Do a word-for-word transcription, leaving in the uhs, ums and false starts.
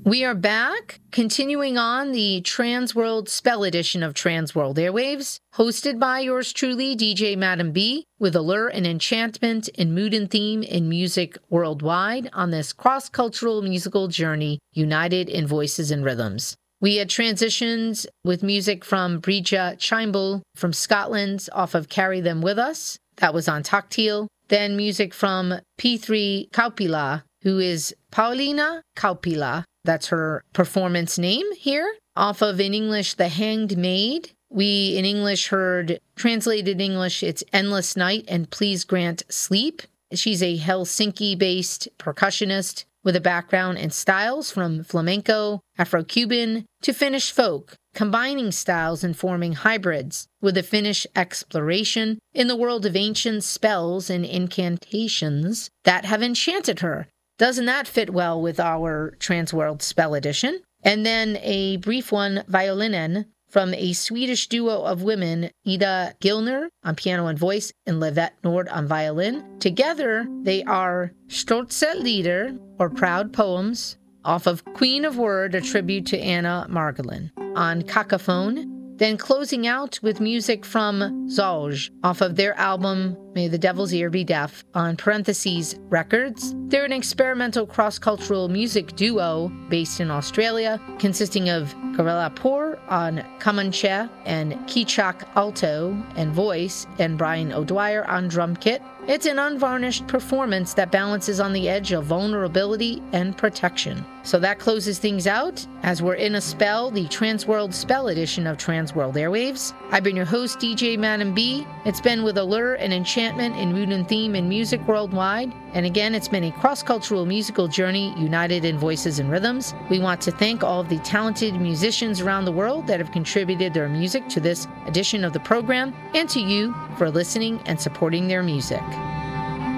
We are back, continuing on the Transworld Spell edition of Transworld Airwaves, hosted by yours truly, D J Madam B, with allure and enchantment and mood and theme in music worldwide on this cross-cultural musical journey, united in voices and rhythms. We had transitions with music from Brija Chimbal from Scotland off of Carry Them With Us. That was on Taktil. Then music from P three Kaupila, who is Paulina Kaupila. That's her performance name here. Off of, in English, The Hanged Maid. We, in English, heard, translated English, it's Endless Night and Please Grant Sleep. She's a Helsinki-based percussionist with a background in styles from flamenco, Afro-Cuban, to Finnish folk, combining styles and forming hybrids with a Finnish exploration in the world of ancient spells and incantations that have enchanted her. Doesn't that fit well with our Transworld Spell Edition? And then a brief one, Violinen, from a Swedish duo of women, Ida Gilner on piano and voice and Livette Nord on violin. Together, they are Stoltze Lieder, or Proud Poems, off of Queen of Word, a tribute to Anna Margolin, on Cacophone. Then closing out with music from Zauge, off of their album May the Devil's Ear Be Deaf, on Parentheses Records. They're an experimental cross-cultural music duo based in Australia, consisting of Gorilla Poor on Kamanche and Kichak alto and voice, and Brian O'Dwyer on drum kit. It's an unvarnished performance that balances on the edge of vulnerability and protection. So that closes things out as we're in a spell, the Transworld Spell edition of Transworld Airwaves. I've been your host, D J Madam B. It's been with allure and enchantment in mood and theme and music worldwide. And again, it's been a cross-cultural musical journey united in voices and rhythms. We want to thank all of the talented musicians around the world that have contributed their music to this edition of the program, and to you for listening and supporting their music.